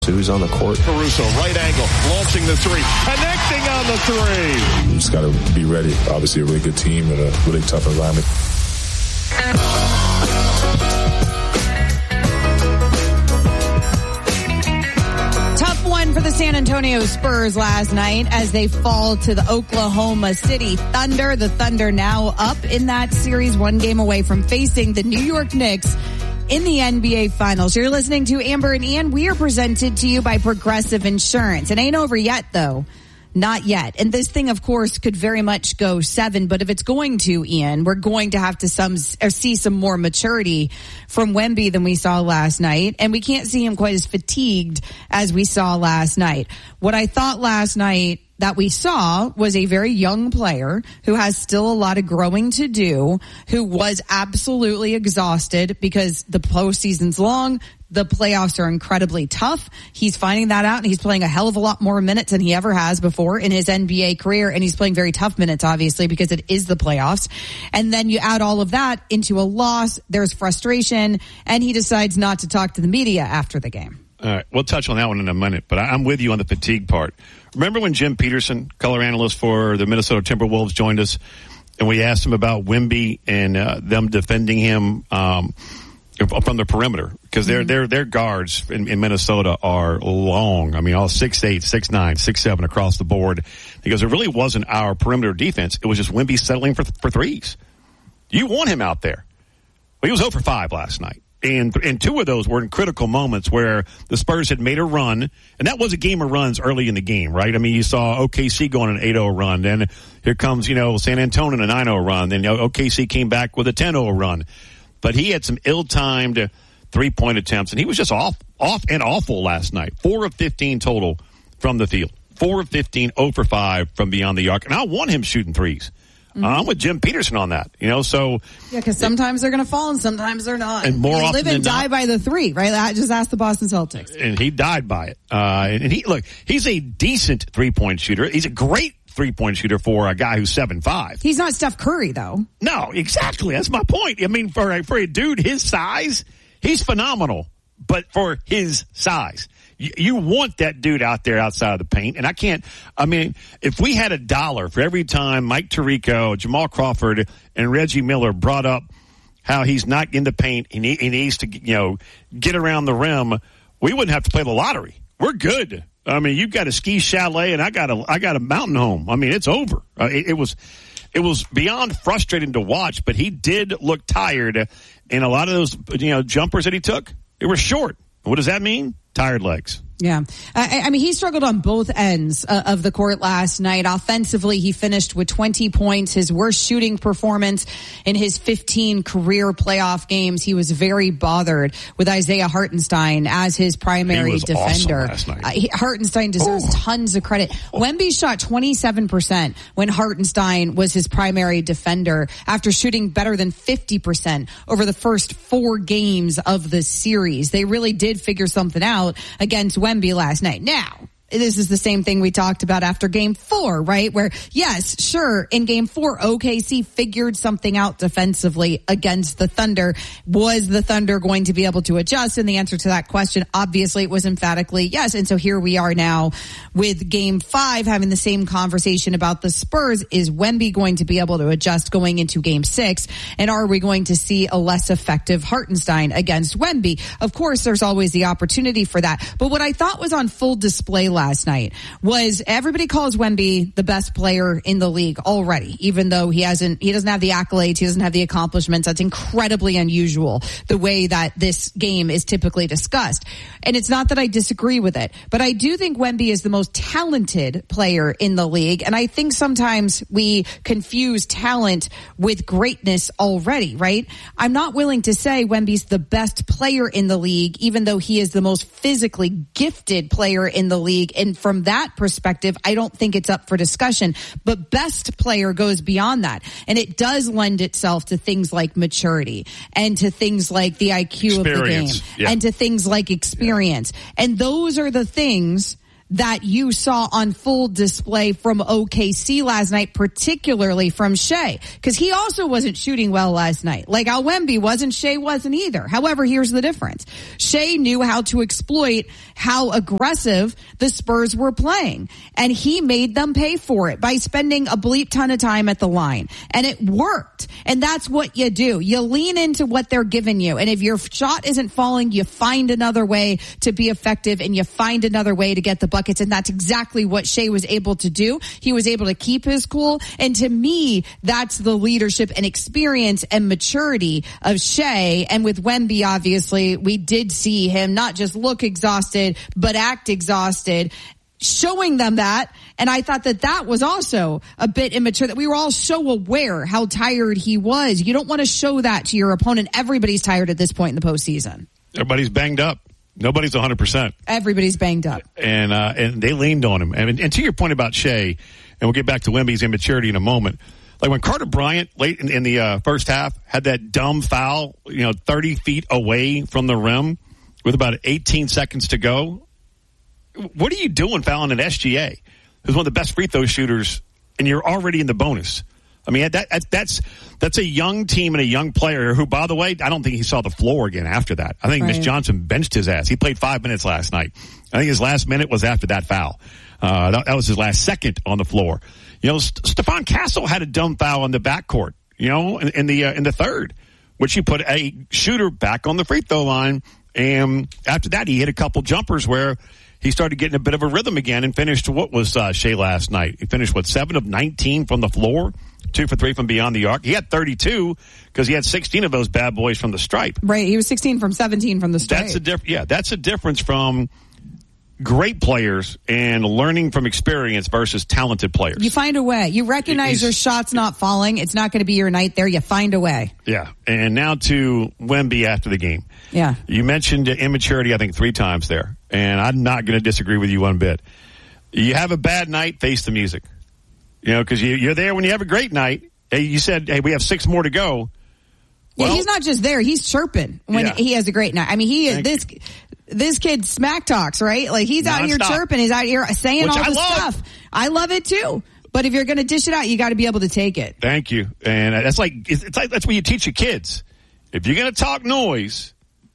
So who's on the court? Caruso, right angle, launching the three, connecting on the three. You just got to be ready. Obviously a really good team in a really tough environment. Tough one for the San Antonio Spurs last night as they fall to the Oklahoma City Thunder. The Thunder now up in that series, one game away from facing the New York Knicks in the NBA Finals. You're listening to Amber and Ian. We are presented to you by Progressive Insurance. It ain't over yet, though. Not yet. And this thing, of course, could very much go 7. But if it's going to, Ian, we're going to have to see some more maturity from Wemby than we saw last night. And we can't see him quite as fatigued as we saw last night. What I thought last night that we saw was a very young player who has still a lot of growing to do, who was absolutely exhausted because the postseason's long. The playoffs are incredibly tough. He's finding that out, and he's playing a hell of a lot more minutes than he ever has before in his NBA career, and he's playing very tough minutes, obviously, because it is the playoffs. And then you add all of that into a loss, there's frustration, and he decides not to talk to the media after the game. All right, we'll touch on that one in a minute, but I'm with you on the fatigue part. Remember when Jim Peterson, color analyst for the Minnesota Timberwolves, joined us, and we asked him about Wemby and them defending him from the perimeter, because their guards in Minnesota are long. I mean, all 6'8", 6'9", 6'7" across the board. Because it really wasn't our perimeter defense. It was just Wemby settling for threes. You want him out there. Well, he was 0 for 5 last night. And 2 of those were in critical moments where the Spurs had made a run, and that was a game of runs early in the game, right? I mean, you saw OKC going an 8-0 run, then here comes, San Antonio, a 9-0 run, then OKC came back with a 10-0 run. But he had some ill-timed three-point attempts, and he was just off and awful last night. 4 of 15 total from the field. 4 of 15, 0 for 5 from beyond the arc. And I want him shooting threes. Mm-hmm. I'm with Jim Peterson on that, so. Yeah, because sometimes they're going to fall and sometimes they're not. And more often live and die by the 3, right? I just asked the Boston Celtics. And he died by it. And he's a decent three-point shooter. He's a great three-point shooter for a guy who's 7'5". He's not Steph Curry, though. No, exactly. That's my point. I mean, for a dude his size, he's phenomenal. But for his size, you want that dude out there outside of the paint. And if we had $1 for every time Mike Tirico, Jamal Crawford, and Reggie Miller brought up how he's not in the paint and he needs to, get around the rim, we wouldn't have to play the lottery. We're good. I mean, you've got a ski chalet and I got a mountain home. I mean, it's over. It was beyond frustrating to watch, but he did look tired, and a lot of those, jumpers that he took, they were short. What does that mean? Tired legs. Yeah. I mean, he struggled on both ends of the court last night. Offensively, he finished with 20 points, his worst shooting performance in his 15 career playoff games. He was very bothered with Isaiah Hartenstein as his primary defender. Awesome last night. Hartenstein deserves tons of credit. Wemby shot 27% when Hartenstein was his primary defender after shooting better than 50% over the first 4 games of the series. They really did figure something out against Wemby last night. Now, this is the same thing we talked about after Game 4, right? Where, yes, sure, in Game 4, OKC figured something out defensively against the Thunder. Was the Thunder going to be able to adjust? And the answer to that question, obviously, it was emphatically yes. And so here we are now with Game 5 having the same conversation about the Spurs. Is Wemby going to be able to adjust going into Game 6? And are we going to see a less effective Hartenstein against Wemby? Of course, there's always the opportunity for that. But what I thought was on full display last night was everybody calls Wemby the best player in the league already, even though he doesn't have the accolades, he doesn't have the accomplishments. That's incredibly unusual, the way that this game is typically discussed. And it's not that I disagree with it, but I do think Wemby is the most talented player in the league. And I think sometimes we confuse talent with greatness already, right? I'm not willing to say Wemby's the best player in the league, even though he is the most physically gifted player in the league. And from that perspective, I don't think it's up for discussion. But best player goes beyond that. And it does lend itself to things like maturity and to things like the IQ of the game and to things like experience. And those are the things that you saw on full display from OKC last night, particularly from Shea, because he also wasn't shooting well last night. Like Wemby wasn't, Shea wasn't either. However, here's the difference. Shea knew how to exploit how aggressive the Spurs were playing. And he made them pay for it by spending a bleep ton of time at the line. And it worked. And that's what you do. You lean into what they're giving you. And if your shot isn't falling, you find another way to be effective and you find another way to get the buckets. And that's exactly what Shai was able to do. He was able to keep his cool. And to me, that's the leadership and experience and maturity of Shai. And with Wemby, obviously, we did see him not just look exhausted, but act exhausted, showing them that. And I thought that was also a bit immature, that we were all so aware how tired he was. You don't want to show that to your opponent. Everybody's tired at this point in the postseason. Everybody's banged up. Nobody's 100%. Everybody's banged up. And they leaned on him. And to your point about Shai, and we'll get back to Wemby's immaturity in a moment, like when Carter Bryant late in the first half had that dumb foul, 30 feet away from the rim with about 18 seconds to go. What are you doing fouling at SGA, who's one of the best free throw shooters, and you're already in the bonus? I mean, that's a young team and a young player who, by the way, I don't think he saw the floor again after that. I think Mitch Johnson benched his ass. He played 5 minutes last night. I think his last minute was after that foul. That was his last second on the floor. Stephon Castle had a dumb foul in the backcourt, in the third, which he put a shooter back on the free throw line. And after that, he hit a couple jumpers where he started getting a bit of a rhythm again and finished what was Shai last night. He finished 7 of 19 from the floor, 2 for 3 from beyond the arc. He had 32 because he had 16 of those bad boys from the stripe. Right. He was 16 from 17 from the stripe. That's a difference from great players and learning from experience versus talented players. You find a way. You recognize your shot's not falling. It's not going to be your night there. You find a way. Yeah. And now to Wemby after the game. Yeah. You mentioned immaturity, I think, 3 times there. And I'm not going to disagree with you one bit. You have a bad night, face the music. Because you're there when you have a great night. Hey, you said, hey, we have 6 more to go. Well, yeah, he's not just there. He's chirping when he has a great night. I mean, he is this kid smack talks, right? Like he's out here chirping. He's out here saying all the stuff. I love it too. But if you're going to dish it out, you got to be able to take it. Thank you. And that's that's what you teach your kids. If you're going to talk noise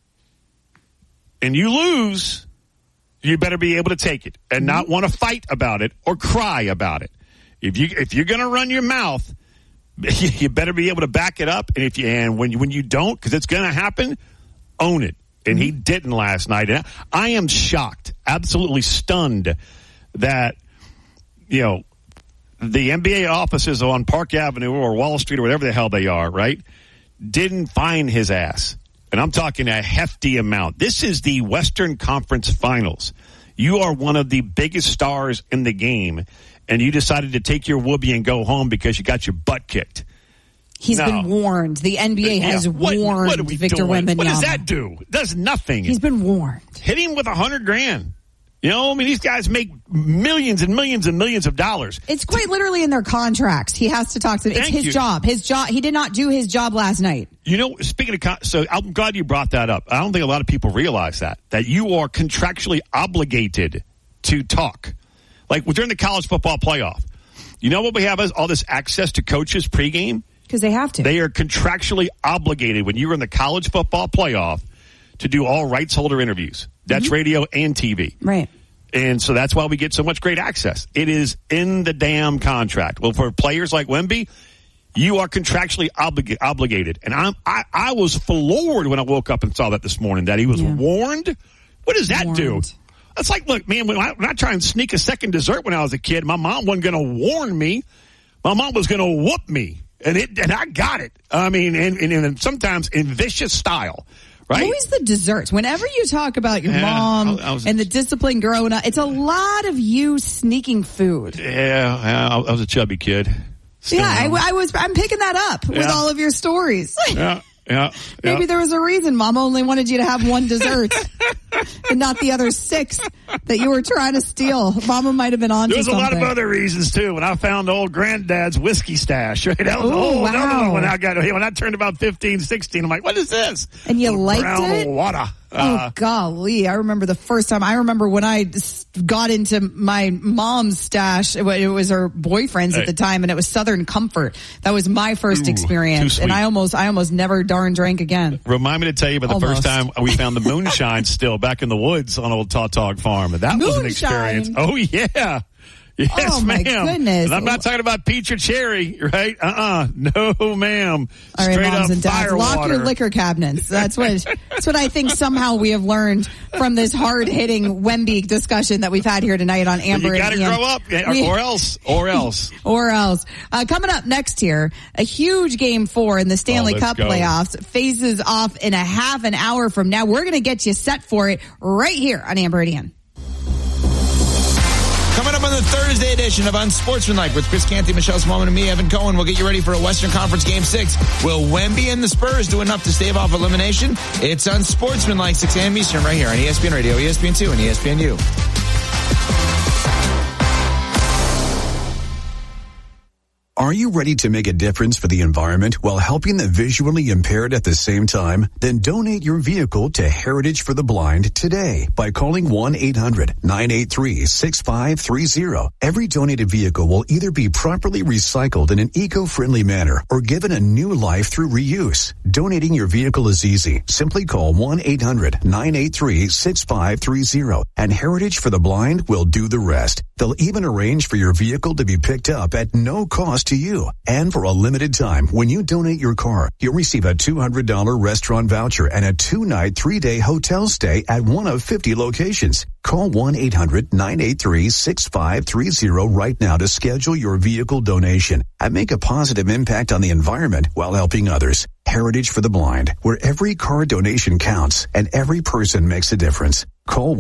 and you lose, you better be able to take it and not want to fight about it or cry about it. If you're going to run your mouth, you better be able to back it up. And when you don't, because it's going to happen, own it. And he didn't last night. And I am shocked, absolutely stunned that, the NBA offices on Park Avenue or Wall Street or whatever the hell they are, right, didn't find his ass. And I'm talking a hefty amount. This is the Western Conference Finals. You are one of the biggest stars in the game, and you decided to take your whoopee and go home because you got your butt kicked. He's been warned. The NBA has warned Victor Wembanyama. What does that do? It does nothing. He's been warned. Hit him with $100,000. These guys make millions and millions and millions of dollars. It's quite literally in their contracts. He has to talk to them. It's his job. He did not do his job last night. Speaking of, so I'm glad you brought that up. I don't think a lot of people realize that you are contractually obligated to talk. Like during the college football playoff. You know what we have is all this access to coaches pregame? Because they have to. They are contractually obligated when you're in the college football playoff to do all rights holder interviews. That's radio and TV. Right. And so that's why we get so much great access. It is in the damn contract. Well, for players like Wemby, you are contractually obligated. And I was floored when I woke up and saw that this morning, that he was warned. What does that do? That's like, look, man, when I try and sneak a second dessert when I was a kid, my mom wasn't going to warn me. My mom was going to whoop me. And I got it. I mean, and sometimes in vicious style, right? Always the desserts. Whenever you talk about your mom and the discipline growing up, it's a lot of you sneaking food. Yeah, I was a chubby kid. I'm picking that up with all of your stories. Yeah. Maybe there was a reason Mom only wanted you to have one dessert and not the other 6 that you were trying to steal. Mama might have been on to something. There's a lot of other reasons, too. When I found old granddad's whiskey stash, right? That was another one when I turned about 15, 16. I'm like, what is this? And you liked brown it? Water. Oh, golly. I remember the first time. I remember when I got into my mom's stash. It was her boyfriend's at the time, and it was Southern Comfort. That was my first experience, and I almost never darn drank again. Remind me to tell you about the first time we found the moonshine still back in the woods on Old Tautog Farm. That was an experience. Oh, yeah. Yes, oh, my ma'am. goodness. And I'm not talking about peach or cherry, right? No, ma'am. All right, Straight moms up and dads, lock water. your liquor cabinets. That's what I think somehow we have learned from this hard-hitting Wemby discussion that we've had here tonight on Amber You got to and Ian. grow up, or else. Or else. Coming up next here, a huge Game 4 in the Stanley Cup playoffs faces off in a half an hour from now. We're going to get you set for it right here on Amber and Ian. Coming up on the Thursday edition of Unsportsmanlike with Chris Canty, Michelle Smallman, and me, Evan Cohen. We'll get you ready for a Western Conference Game 6. Will Wemby and the Spurs do enough to stave off elimination? It's Unsportsmanlike, 6 a.m. Eastern, right here on ESPN Radio, ESPN2, and ESPNU. Are you ready to make a difference for the environment while helping the visually impaired at the same time? Then donate your vehicle to Heritage for the Blind today by calling 1-800-983-6530. Every donated vehicle will either be properly recycled in an eco-friendly manner or given a new life through reuse. Donating your vehicle is easy. Simply call 1-800-983-6530 and Heritage for the Blind will do the rest. They'll even arrange for your vehicle to be picked up at no cost to you. And for a limited time, when you donate your car, you'll receive a $200 restaurant voucher and a 2-night, 3-day hotel stay at one of 50 locations. Call 1-800-983-6530 right now to schedule your vehicle donation and make a positive impact on the environment while helping others. Heritage for the Blind, where every car donation counts and every person makes a difference. Call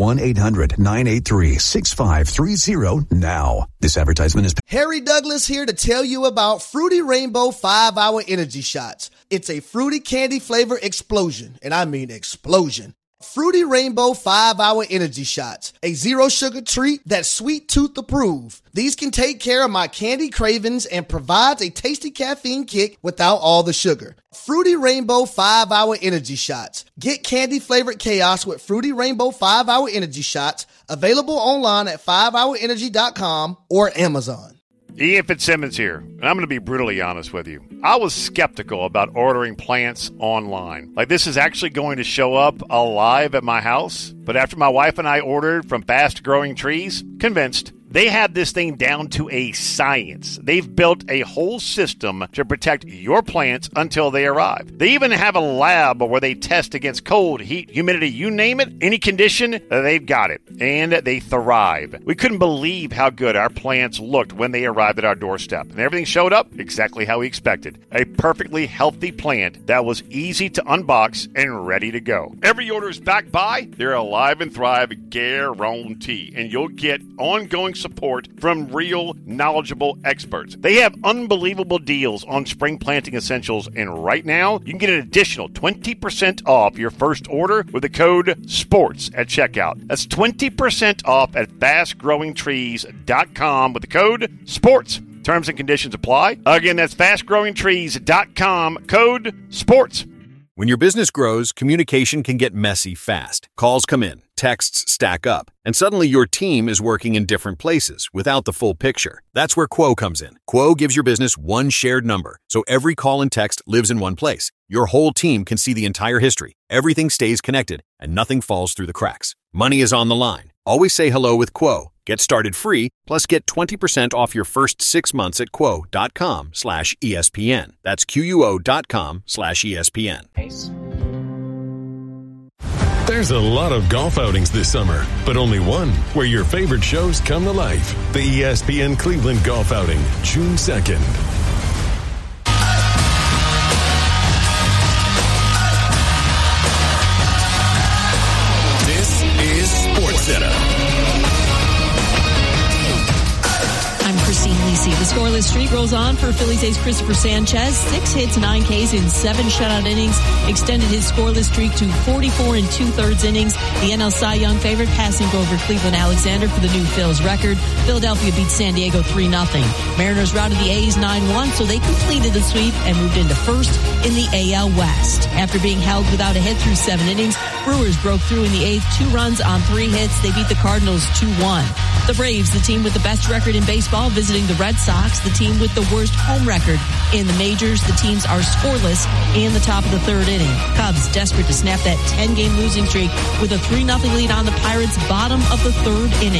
1-800-983-6530 now. This advertisement is... Harry Douglas here to tell you about Fruity Rainbow 5-Hour Energy Shots. It's a fruity candy flavor explosion, and I mean explosion. Fruity Rainbow 5-Hour Energy Shots, a zero sugar treat that's sweet tooth approved. These can take care of my candy cravings and provides a tasty caffeine kick without all the sugar. Fruity Rainbow 5-Hour Energy Shots. Get candy flavored chaos with Fruity Rainbow 5-Hour Energy Shots. Available online at 5hourenergy.com or Amazon. Ian Fitzsimmons here, and I'm going to be brutally honest with you. I was skeptical about ordering plants online. Like, this is actually going to show up alive at my house. But after my wife and I ordered from Fast Growing Trees, convinced. They have this thing down to a science. They've built a whole system to protect your plants until they arrive. They even have a lab where they test against cold, heat, humidity, you name it, any condition, they've got it. And they thrive. We couldn't believe how good our plants looked when they arrived at our doorstep. And everything showed up exactly how we expected. A perfectly healthy plant that was easy to unbox and ready to go. Every order is backed by their Alive and Thrive guarantee. And you'll get ongoing support from real, knowledgeable experts. They have unbelievable deals on spring planting essentials, and right now, you can get an additional 20% off your first order with the code SPORTS at checkout. That's 20% off at fastgrowingtrees.com with the code SPORTS. Terms and conditions apply. Again, that's fastgrowingtrees.com, code SPORTS. When your business grows, communication can get messy fast. Calls come in, texts stack up, and suddenly your team is working in different places without the full picture. That's where Quo comes in. Quo gives your business one shared number, so every call and text lives in one place. Your whole team can see the entire history. Everything stays connected, and nothing falls through the cracks. Money is on the line. Always say hello with Quo. Get started free, plus get 20% off your first 6 months at quo.com/ESPN. That's QUO.com/ESPN. There's a lot of golf outings this summer, but only one where your favorite shows come to life. The ESPN Cleveland Golf Outing, June 2nd. This is SportsCenter. I'm Christine Lee Legacy. The scoreless streak rolls on for Phillies ace Christopher Sanchez. 6 hits, 9 Ks in 7 shutout innings. Extended his scoreless streak to 44 and 2/3 innings. The NL Cy Young favorite passing over Cleveland Alexander for the new Phils record. Philadelphia beat San Diego 3-0. Mariners routed the A's 9-1, so they completed the sweep and moved into first in the AL West. After being held without a hit through 7 innings, Brewers broke through in the 8th, 2 runs on 3 hits. They beat the Cardinals 2-1. The Braves, the team with the best record in baseball, visiting the Red Sox, the team with the worst home record in the majors. The teams are scoreless in the top of the 3rd inning. Cubs desperate to snap that 10-game losing streak with a 3-0 lead on the Pirates, bottom of the 3rd inning.